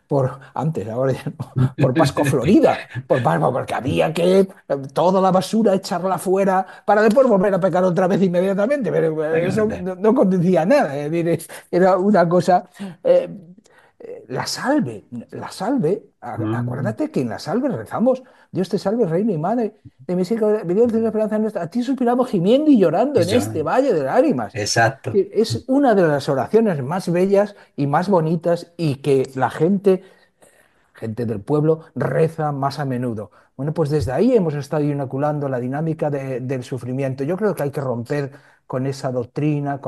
antes, ahora ya no, por Pasco Florida, porque había que toda la basura echarla fuera para después volver a pecar otra vez inmediatamente, pero eso Exactamente. no conducía a nada, es decir, era una cosa. eh, Mm, acuérdate que en la salve rezamos, Dios te salve, Reina y Madre de misericordia, de Dios, de la esperanza nuestra. A ti suspiramos gimiendo y llorando en ya, este valle de lágrimas. exacto. Es una de las oraciones más bellas y más bonitas y que la gente del pueblo, reza más a menudo. Bueno, pues desde ahí hemos estado inoculando la dinámica del sufrimiento. Yo creo que hay que romper con esa doctrina,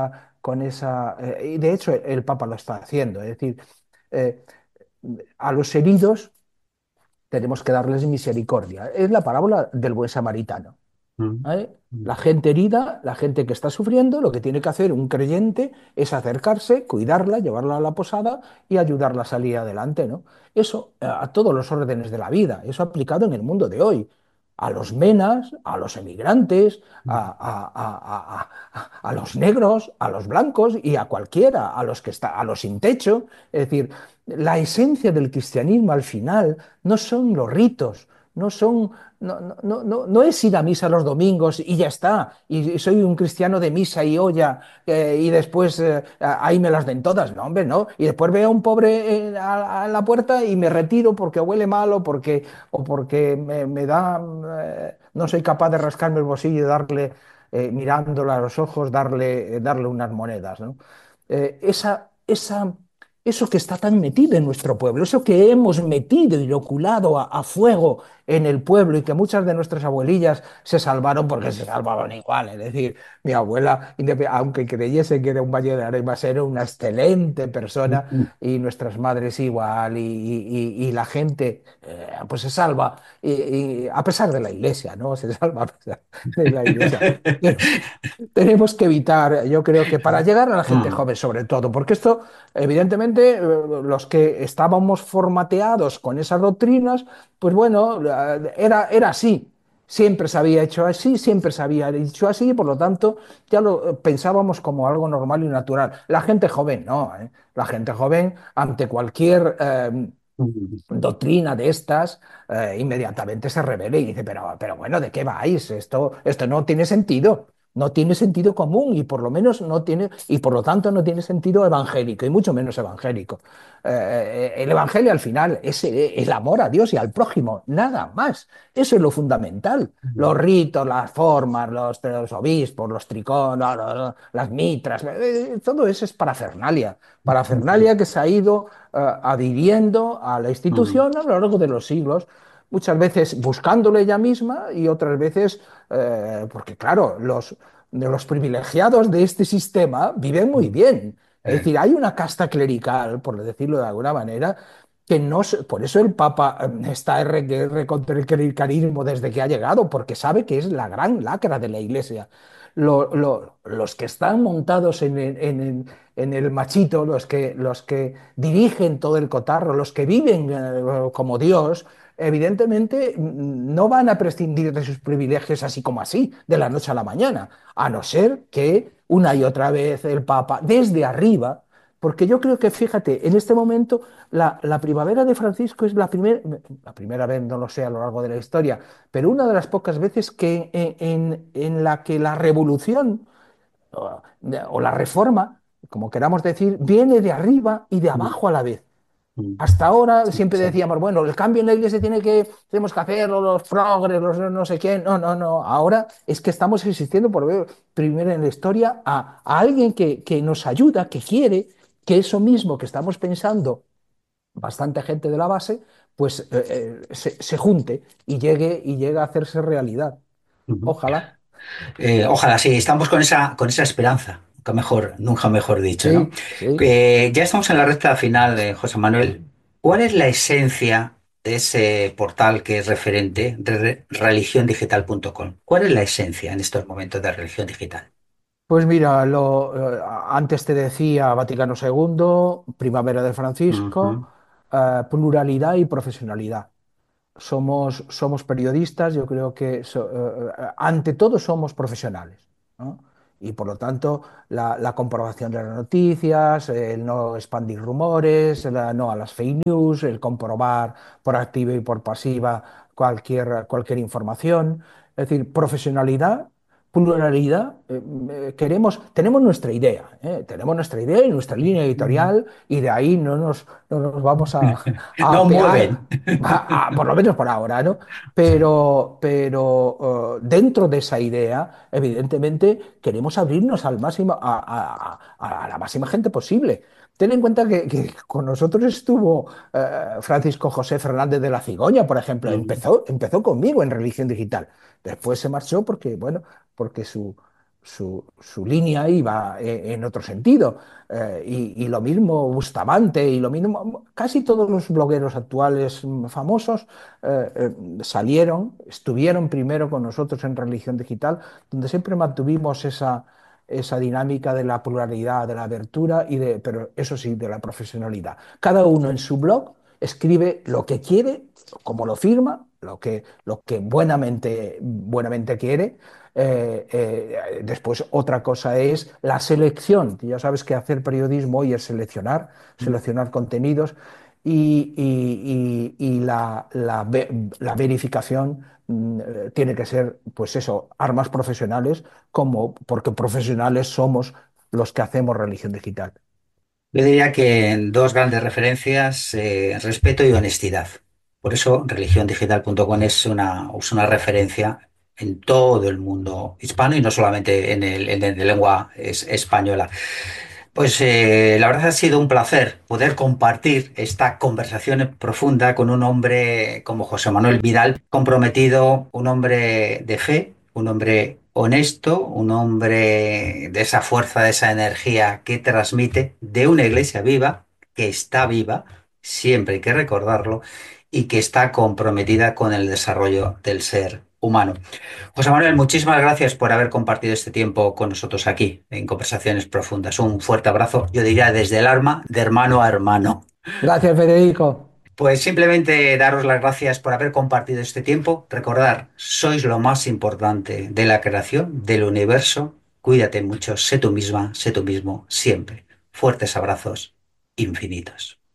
y de hecho el Papa lo está haciendo. Es decir, eh, a los heridos tenemos que darles misericordia. Es la parábola del buen samaritano. Mm, ¿Eh? mm, La gente herida, la gente que está sufriendo, lo que tiene que hacer un creyente es acercarse, cuidarla, llevarla a la posada y ayudarla a salir adelante, ¿no? Eso a todos los órdenes de la vida, eso aplicado en el mundo de hoy, a los menas, a los emigrantes, a los negros, a los blancos y a cualquiera, a los sin techo. Es decir, la esencia del cristianismo al final no son los ritos, no son no es ir a misa los domingos y ya está, y soy un cristiano de misa y olla, y después ahí me las den todas, no, hombre, no. Y después veo a un pobre a la puerta y me retiro porque huele mal o porque me da, no soy capaz de rascarme el bolsillo y darle, mirándole a los ojos, darle unas monedas, ¿no? Eso que está tan metido en nuestro pueblo, eso que hemos metido, inoculado a fuego en el pueblo y que muchas de nuestras abuelillas se salvaron porque se salvaban igual. Es decir, mi abuela, aunque creyese que era un valle de lágrimas, era una excelente mm, persona mm. y nuestras madres igual y la gente pues se salva y a pesar de la iglesia, ¿no? Se salva a pesar de la iglesia. Pero tenemos que evitar, yo creo que para llegar a la gente Mm, joven sobre todo, porque esto, evidentemente, los que estábamos formateados con esas doctrinas, pues bueno, era así. Siempre se había hecho así, siempre se había dicho así, y por lo tanto ya lo pensábamos como algo normal y natural. La gente joven no, ¿eh? La gente joven ante cualquier mm. doctrina de estas, inmediatamente se revela y dice, pero bueno, ¿de qué vais? Esto no tiene sentido, no tiene sentido común y por lo menos no tiene, y por lo tanto no tiene sentido evangélico y mucho menos evangélico. El evangelio al final es el amor a Dios y al prójimo, nada más. Eso es lo fundamental. Los ritos, las formas, los obispos, los triconos, las mitras, todo eso es parafernalia que se ha ido adhiriendo a la Mm, institución a lo largo de los siglos, muchas veces buscándole ella misma y otras veces, porque claro, de los privilegiados de este sistema viven muy mm. bien. Es Eh, decir, hay una casta clerical, por decirlo de alguna manera, que no por eso el Papa está R contra el clericalismo desde que ha llegado, porque sabe que es la gran lacra de la Iglesia. Los que están montados en el machito, los que dirigen todo el cotarro, los que viven como Dios, evidentemente no van a prescindir de sus privilegios así como así, de la noche a la mañana, a no ser que una y otra vez el Papa, desde arriba, porque yo creo que, fíjate, en este momento la primavera de Francisco es la primera vez, no lo sé, a lo largo de la historia, pero una de las pocas veces que en la que la revolución o la reforma, como queramos decir, viene de arriba y de mm, abajo a la vez. mm. Hasta ahora Sí, siempre sí. decíamos, bueno, el cambio en la iglesia tenemos que hacerlo, los progres, los no sé quién. No, no, no. Ahora es que estamos existiendo por ver primero en la historia a alguien que nos ayuda, que quiere que eso mismo que estamos pensando, bastante gente de la base, pues se junte y llegue a hacerse realidad. Ujú. Ojalá. Ojalá, sí, estamos con esa esperanza, nunca mejor dicho, ¿no? Sí, sí. Ya estamos en la recta final de José Manuel. ¿Cuál es la esencia de ese portal que es referente de religiondigital.com? ¿Cuál es la esencia en estos momentos de religión digital? Pues mira, antes te decía Vaticano segundo, Primavera de Francisco, Ujú, pluralidad y profesionalidad. Somos periodistas, yo creo que ante todo somos profesionales, ¿no? Y por lo tanto, la comprobación de las noticias, el no expandir rumores, no a las fake news, el comprobar por activa y por pasiva cualquier información. Es decir, profesionalidad, pluralidad. Tenemos nuestra idea, ¿eh? Tenemos nuestra idea y nuestra línea editorial, y de ahí no nos vamos a No apear, mueven. por lo menos por ahora, ¿no? Pero dentro de esa idea, evidentemente, queremos abrirnos al máximo, a la máxima gente posible. Ten en cuenta que con nosotros estuvo Francisco José Fernández de la Cigoña, por ejemplo. Empezó conmigo en Religión Digital. Después se marchó porque, bueno, porque su línea iba en otro sentido. Y lo mismo Bustamante, y lo mismo, casi todos los blogueros actuales famosos estuvieron primero con nosotros en Religión Digital, donde siempre mantuvimos esa dinámica de la pluralidad, de la abertura, pero eso sí, de la profesionalidad. Cada uno en su blog escribe lo que quiere, como lo firma, lo que buenamente quiere. Después otra cosa es la selección. Ya sabes que hacer periodismo hoy es seleccionar contenidos, y la verificación tiene que ser, pues eso, armas profesionales, porque profesionales somos los que hacemos religión digital. Yo diría que dos grandes referencias, respeto y honestidad. Por eso religiondigital.com es una referencia en todo el mundo hispano y no solamente en el de lengua española. Pues la verdad ha sido un placer poder compartir esta conversación profunda con un hombre como José Manuel Vidal, comprometido, un hombre de fe, un hombre honesto, un hombre de esa fuerza, de esa energía que transmite, de una iglesia viva, que está viva, siempre hay que recordarlo, y que está comprometida con el desarrollo del ser humano. José Manuel, muchísimas gracias por haber compartido este tiempo con nosotros aquí en Conversaciones Profundas. Un fuerte abrazo, yo diría desde el alma, de hermano a hermano. Gracias, Federico. Pues simplemente daros las gracias por haber compartido este tiempo. Recordar, sois lo más importante de la creación, del universo. Cuídate mucho, sé tú misma, sé tú mismo, siempre. Fuertes abrazos infinitos.